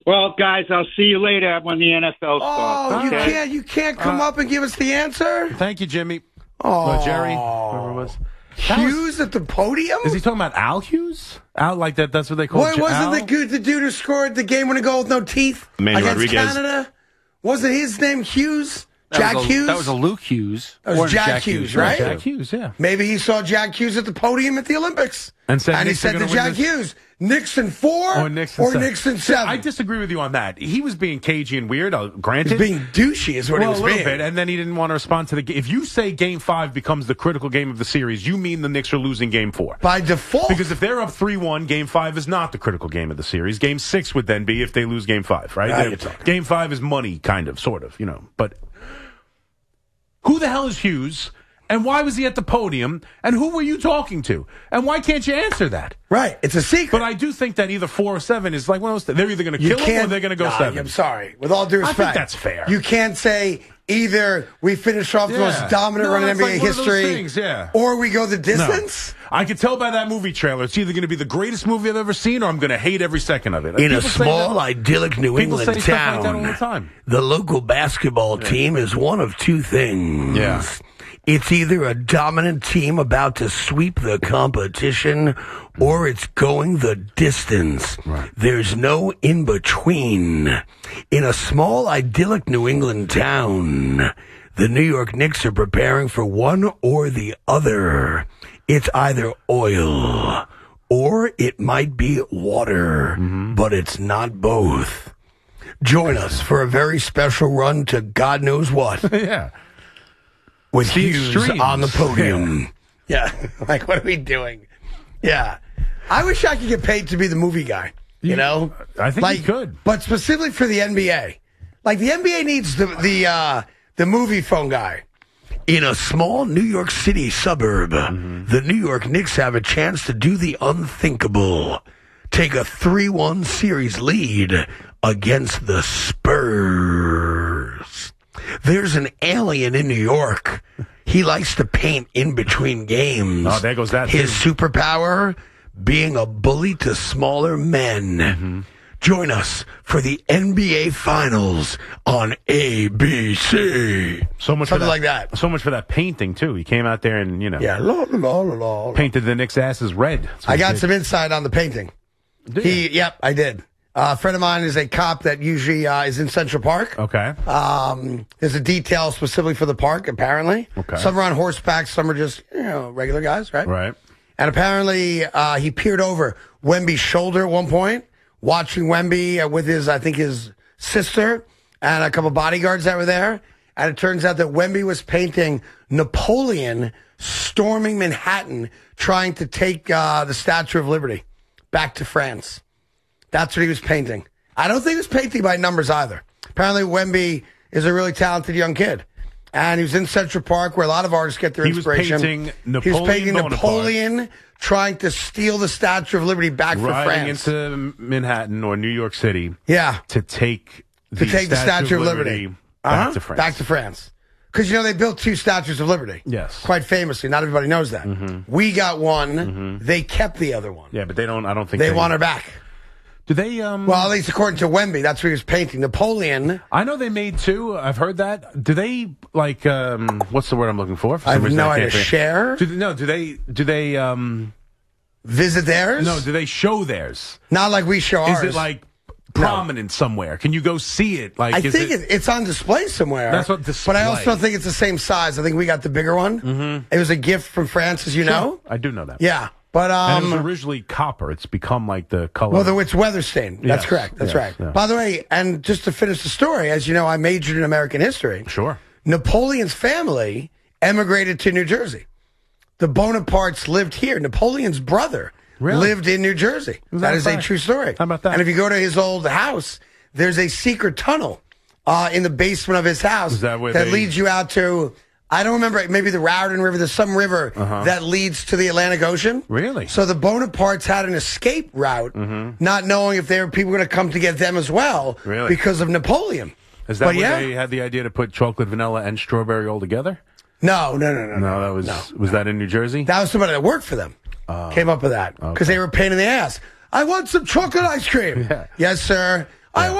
Well, guys, I'll see you later when the NFL starts. Oh, okay? you can't come up and give us the answer? Thank you, Jimmy. Oh, Jerry, whoever it was. Hughes at the podium? Is he talking about Al Hughes? Al, like that? That's what they call Why Al? wasn't the dude who scored the game-winning goal with no teeth Manny against Rodriguez. Canada? Wasn't his name Hughes? Jack Hughes? That was a Luke Hughes. That was Or Jack Hughes, right? Jack Hughes, yeah. Maybe he saw Jack Hughes at the podium at the Olympics. And he Knicks said are to gonna Jack win this- Hughes, Nixon 4 Or Nixon or 7. Nixon 7. I disagree with you on that. He was being cagey and weird, granted. He's being douchey is what well, he was a little being. bit, and then he didn't want to respond to the game. If you say Game 5 becomes the critical game of the series, you mean the Knicks are losing Game 4. By default. Because if they're up 3-1, Game 5 is not the critical game of the series. Game 6 would then be if they lose Game 5, right? Now you're talking. Game 5 is money, kind of, sort of, But who the hell is Hughes? And why was he at the podium? And who were you talking to? And why can't you answer that? Right. It's a secret. But I do think that either 4 or 7 is like one of those. They're either going to kill him or they're going to go 7. I'm sorry. With all due respect. I think that's fair. You can't say either we finish off the most dominant run in that's NBA like one of those history things, yeah. or we go the distance. No. I could tell by that movie trailer. It's either going to be the greatest movie I've ever seen or I'm going to hate every second of it. In a People say small, that- idyllic New people England say stuff like that all town, the time. the local basketball team is one of two things. Yeah. It's either a dominant team about to sweep the competition or it's going the distance. Right. There's no in between. In a small, idyllic New England town, the New York Knicks are preparing for one or the other. It's either oil or it might be water, but it's not both. Join us for a very special run to God knows what. Yeah. With The Hughes extremes. on the podium. Yeah. Like, what are we doing? Yeah. I wish I could get paid to be the movie guy. You know? I think like, you could. But specifically for the NBA. Like, the NBA needs the movie phone guy. In a small New York City suburb, the New York Knicks have a chance to do the unthinkable. Take a 3-1 series lead against the Spurs. There's an alien in New York. He likes to paint in between games. Oh, there goes that, His too. superpower, being a bully to smaller men. Join us for the NBA Finals on ABC. So much Something for that, like that. So much for that painting, too. He came out there and, Yeah. La, la, la, la, la. painted the Knicks' asses red. That's what I he got did. some insight on the painting. Did you? Yep, I did. A friend of mine is a cop that usually is in Central Park. Okay. There's a detail specifically for the park, apparently. Okay. Some are on horseback, some are just, regular guys, right? Right. And apparently he peered over Wemby's shoulder at one point, watching Wemby with his sister and a couple bodyguards that were there. And it turns out that Wemby was painting Napoleon storming Manhattan, trying to take the Statue of Liberty back to France. That's what he was painting. I don't think he was painting by numbers either. Apparently, Wemby is a really talented young kid. And he was in Central Park where a lot of artists get their He was inspiration. painting He was painting Napoleon Napoleon trying to steal the Statue of Liberty back for Riding France. into Manhattan or New York City Yeah. to take To take the Statue of Liberty. back to France. Back to France. Because, they built 2 statues of Liberty. Yes. Quite famously. Not everybody knows that. We got one. They kept the other one. Yeah, but I don't think They want her back. Do they? Well, at least according to Wemby, that's what he was painting. Napoleon. I know they made 2. I've heard that. Do they what's the word I'm looking for? I have no idea. Can't Share? Do they Visit theirs? no, do they show theirs? Not like we show ours. Is it like prominent somewhere? Can you go see it? Like, I think it's on display somewhere. That's what But I display. also think it's the same size. I think we got the bigger one. Mm-hmm. It was a gift from France, as you know. I do know that. Yeah. But And it was originally copper. It's become like the color. well, it's weather stained. That's Yes, correct. That's yes, right. yeah. By the way, and just to finish the story, as you know, I majored in American history. Sure. Napoleon's family emigrated to New Jersey. The Bonapartes lived here. Napoleon's brother Really? lived in New Jersey. That is a fact? true story. How about that? And if you go to his old house, there's a secret tunnel in the basement of his house Is that where they- leads you out to, I don't remember, maybe the Raritan River. There's some river that leads to the Atlantic Ocean. Really? So the Bonapartes had an escape route, not knowing if there were people going to come to get them as well Really? because of Napoleon. Is that But where yeah. they had the idea to put chocolate, vanilla, and strawberry all together? No. No, was that in New Jersey? That was somebody that worked for them. Came up with that because they were a pain in the ass. I want some chocolate ice cream. Yeah. Yes, sir. I